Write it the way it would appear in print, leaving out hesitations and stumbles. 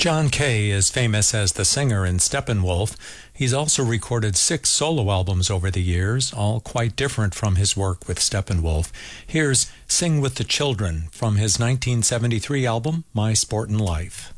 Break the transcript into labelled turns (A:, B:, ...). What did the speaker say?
A: John Kay is famous as the singer in Steppenwolf. He's also recorded 6 solo albums over the years, all quite different from his work with Steppenwolf. Here's Sing with the Children from his 1973 album, My Sportin' Life.